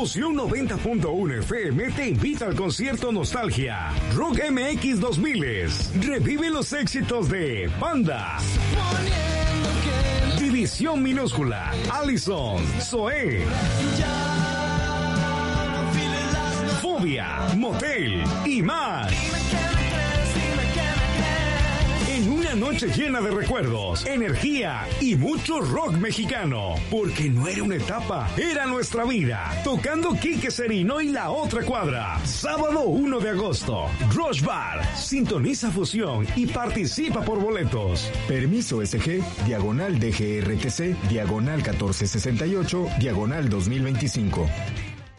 Fusión 90.1 FM te invita al concierto Nostalgia Rock MX 2000. Revive los éxitos de Panda, División Minúscula, Allison, Zoé, Fobia, Motel y más. En una noche llena de recuerdos, energía y mucho rock mexicano. Porque no era una etapa, era nuestra vida. Tocando Quique Serino y La Otra Cuadra. Sábado 1 de agosto. Rush Bar. Sintoniza Fusión y participa por boletos. Permiso SG, diagonal DGRTC, diagonal 1468, diagonal 2025.